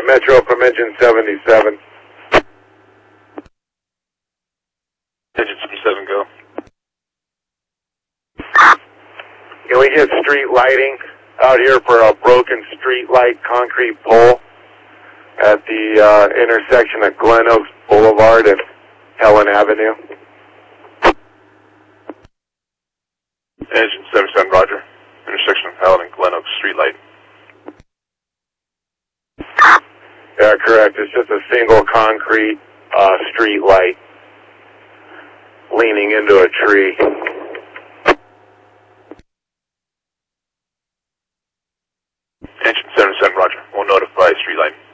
Metro from engine 77. Engine 77, go. Can we get street lighting out here for a broken street light concrete pole at the intersection of Glen Oaks Boulevard and Helen Avenue? Engine 77, roger. Intersection of Helen and Glen Oaks street light. Yeah, correct. It's just a single concrete street light leaning into a tree. Engine 77, roger. We'll notify street light.